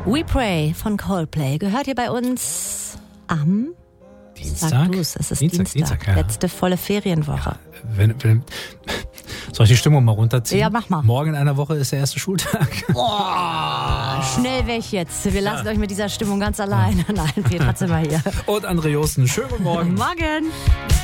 We Pray von Coldplay gehört hier bei uns am Dienstag. Sag du's, es ist Dienstag. Ja. Letzte volle Ferienwoche. Soll ich die Stimmung mal runterziehen? Ja, mach mal. Morgen in einer Woche ist der erste Schultag. Schnell weg jetzt. Wir lassen euch mit dieser Stimmung ganz alleine. Nein, Petra Zimmer hier. Und André Josten, schönen guten Morgen. Morgen.